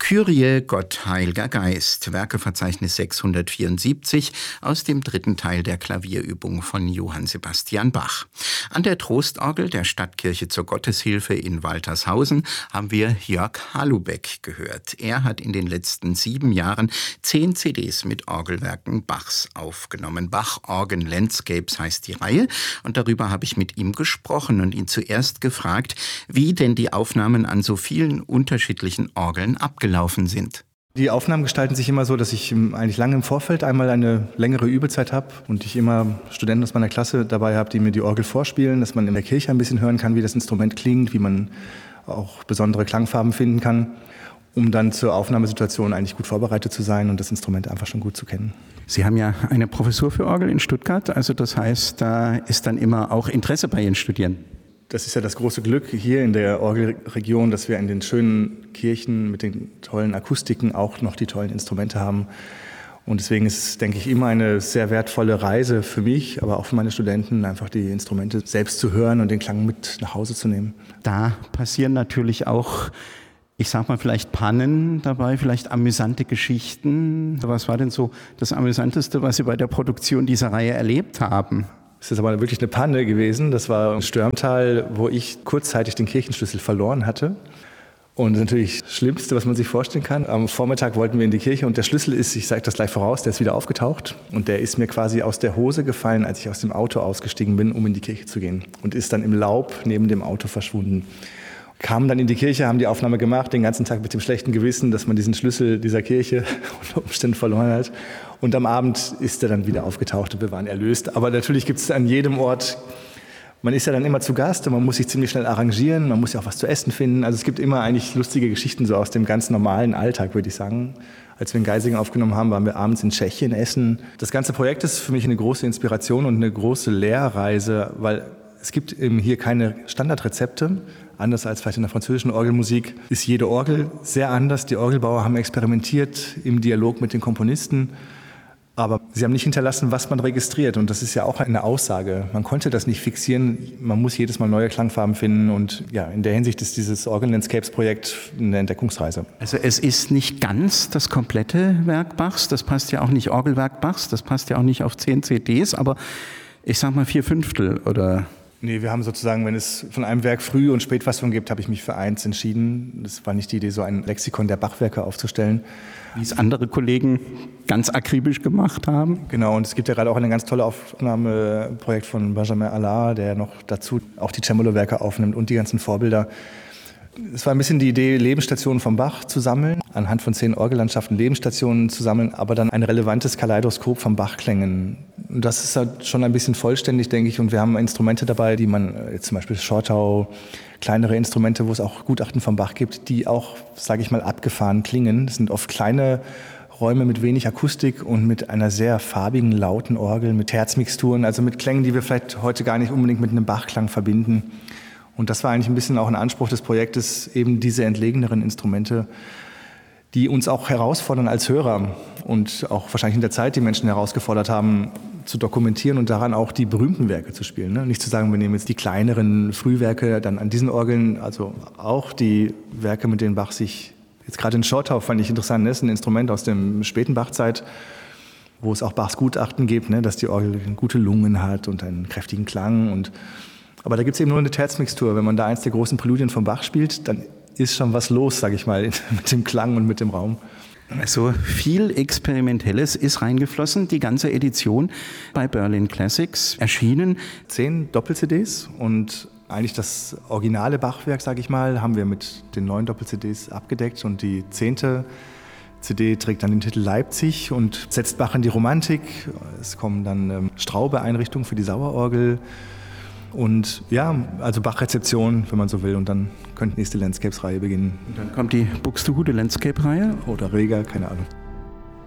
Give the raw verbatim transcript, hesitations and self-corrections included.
Kyrie, Gott, Heiliger Geist, Werkeverzeichnis sechshundertvierundsiebzig aus dem dritten Teil der Klavierübung von Johann Sebastian Bach. An der Trostorgel der Stadtkirche zur Gotteshilfe in Waltershausen haben wir Jörg Halubeck gehört. Er hat in den letzten sieben Jahren zehn C Ds mit Orgelwerken Bachs aufgenommen. Bach Organ Landscapes heißt die Reihe, und darüber habe ich mit ihm gesprochen und ihn zuerst gefragt, wie denn die Aufnahmen an so vielen unterschiedlichen Orgeln abgelaufen sind. Die Aufnahmen gestalten sich immer so, dass ich eigentlich lange im Vorfeld einmal eine längere Übezeit habe und ich immer Studenten aus meiner Klasse dabei habe, die mir die Orgel vorspielen, dass man in der Kirche ein bisschen hören kann, wie das Instrument klingt, wie man auch besondere Klangfarben finden kann, um dann zur Aufnahmesituation eigentlich gut vorbereitet zu sein und das Instrument einfach schon gut zu kennen. Sie haben ja eine Professur für Orgel in Stuttgart, also das heißt, da ist dann immer auch Interesse bei Ihren Studierenden. Das ist ja das große Glück hier in der Orgelregion, dass wir in den schönen Kirchen mit den tollen Akustiken auch noch die tollen Instrumente haben. Und deswegen ist es, denke ich, immer eine sehr wertvolle Reise für mich, aber auch für meine Studenten, einfach die Instrumente selbst zu hören und den Klang mit nach Hause zu nehmen. Da passieren natürlich auch, ich sag mal, vielleicht Pannen dabei, vielleicht amüsante Geschichten. Was war denn so das Amüsanteste, was Sie bei der Produktion dieser Reihe erlebt haben? Es ist aber wirklich eine Panne gewesen. Das war in Störmtal, wo ich kurzzeitig den Kirchenschlüssel verloren hatte. Und das ist natürlich das Schlimmste, was man sich vorstellen kann. Am Vormittag wollten wir in die Kirche und der Schlüssel ist, ich sage das gleich voraus, der ist wieder aufgetaucht. Und der ist mir quasi aus der Hose gefallen, als ich aus dem Auto ausgestiegen bin, um in die Kirche zu gehen. Und ist dann im Laub neben dem Auto verschwunden. Kamen dann in die Kirche, haben die Aufnahme gemacht, den ganzen Tag mit dem schlechten Gewissen, dass man diesen Schlüssel dieser Kirche unter Umständen verloren hat. Und am Abend ist er dann wieder aufgetaucht und wir waren erlöst. Aber natürlich gibt es an jedem Ort, man ist ja dann immer zu Gast und man muss sich ziemlich schnell arrangieren, man muss ja auch was zu essen finden. Also es gibt immer eigentlich lustige Geschichten so aus dem ganz normalen Alltag, würde ich sagen. Als wir in Geisingen aufgenommen haben, waren wir abends in Tschechien essen. Das ganze Projekt ist für mich eine große Inspiration und eine große Lehrreise, weil es gibt eben hier keine Standardrezepte. Anders als vielleicht in der französischen Orgelmusik ist jede Orgel sehr anders. Die Orgelbauer haben experimentiert im Dialog mit den Komponisten. Aber sie haben nicht hinterlassen, was man registriert. Und das ist ja auch eine Aussage. Man konnte das nicht fixieren. Man muss jedes Mal neue Klangfarben finden. Und ja, in der Hinsicht ist dieses Organ Landscapes Projekt eine Entdeckungsreise. Also es ist nicht ganz das komplette Werk Bachs. Das passt ja auch nicht Orgelwerk Bachs. Das passt ja auch nicht auf zehn C Ds. Aber ich sag mal vier Fünftel oder... Nee, wir haben sozusagen, wenn es von einem Werk Früh- und Spätfassung gibt, habe ich mich für eins entschieden. Das war nicht die Idee, so ein Lexikon der Bachwerke aufzustellen. Wie es andere Kollegen ganz akribisch gemacht haben. Genau, und es gibt ja gerade auch ein ganz tolles Aufnahmeprojekt von Benjamin Allard, der noch dazu auch die Cembalo-Werke aufnimmt und die ganzen Vorbilder. Es war ein bisschen die Idee, Lebensstationen vom Bach zu sammeln, anhand von zehn Orgellandschaften Lebensstationen zu sammeln, aber dann ein relevantes Kaleidoskop von Bachklängen. Und das ist halt schon ein bisschen vollständig, denke ich. Und wir haben Instrumente dabei, die man, jetzt zum Beispiel Shortau, kleinere Instrumente, wo es auch Gutachten vom Bach gibt, die auch, sage ich mal, abgefahren klingen. Das sind oft kleine Räume mit wenig Akustik und mit einer sehr farbigen, lauten Orgel, mit Herzmixturen, also mit Klängen, die wir vielleicht heute gar nicht unbedingt mit einem Bachklang verbinden. Und das war eigentlich ein bisschen auch ein Anspruch des Projektes, eben diese entlegeneren Instrumente, die uns auch herausfordern als Hörer und auch wahrscheinlich in der Zeit die Menschen herausgefordert haben, zu dokumentieren und daran auch die berühmten Werke zu spielen. Ne? Nicht zu sagen, wir nehmen jetzt die kleineren Frühwerke dann an diesen Orgeln, also auch die Werke, mit denen Bach sich, jetzt gerade in Shortau fand ich interessant, ne? Ist ein Instrument aus dem späten Bachzeit, wo es auch Bachs Gutachten gibt, ne? Dass die Orgel gute Lungen hat und einen kräftigen Klang und aber da gibt es eben nur eine Terzmixtur. Wenn man da eins der großen Präludien vom Bach spielt, dann ist schon was los, sage ich mal, mit dem Klang und mit dem Raum. Also viel Experimentelles ist reingeflossen. Die ganze Edition bei Berlin Classics erschienen. Zehn Doppel-C Ds und eigentlich das originale Bachwerk, sage ich mal, haben wir mit den neun Doppel-C Ds abgedeckt. Und die zehnte C D trägt dann den Titel Leipzig und setzt Bach in die Romantik. Es kommen dann ähm, Straube-Einrichtungen für die Sauerorgel. Und ja, also Bach-Rezeption, wenn man so will. Und dann könnte die nächste Landscapes-Reihe beginnen. Und dann kommt die Buxtehude Landscape-Reihe? Oder Rega, keine Ahnung.